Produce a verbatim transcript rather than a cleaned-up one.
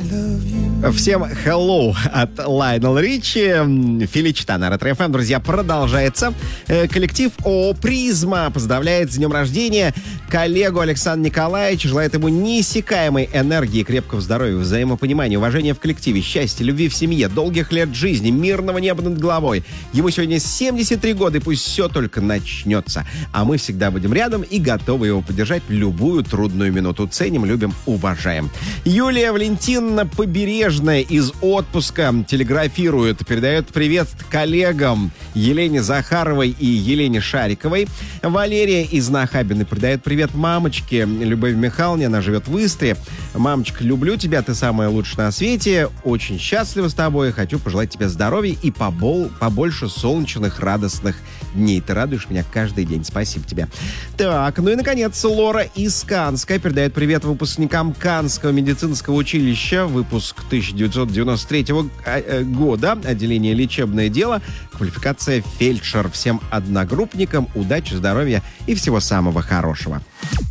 Всем hello от Лайонел Ричи. Феличита на Ретро-эф эм. Друзья, продолжается. Коллектив ООО «Призма» поздравляет с днем рождения коллегу Александра Николаевича. Желает ему неиссякаемой энергии, крепкого здоровья, взаимопонимания, уважения в коллективе, счастья, любви в семье, долгих лет жизни, мирного неба над головой. Ему сегодня семьдесят три года, и пусть все только начнется. А мы всегда будем рядом и готовы его поддержать в любую трудную минуту. Ценим, любим, уважаем. Юлия Валентиновна Побережная из отпуска телеграфирует, передает привет коллегам Елене Захаровой и Елене Шариковой. Валерия из Нахабиной передает привет мамочке Любови Михайловне, она живет в Истре. Мамочка, люблю тебя, ты самая лучшая на свете, очень счастлива с тобой, хочу пожелать тебе здоровья и побол, побольше солнечных, радостных дней. Ты радуешь меня каждый день, спасибо тебе. Так, ну и, наконец, Лора из Канска передает привет выпускникам Канского медицинского училища, выпуск тысяча девятьсот девяносто третьего года, отделение лечебное дело, квалификация фельдшер. Всем одногруппникам удачи, здоровья и всего самого хорошего.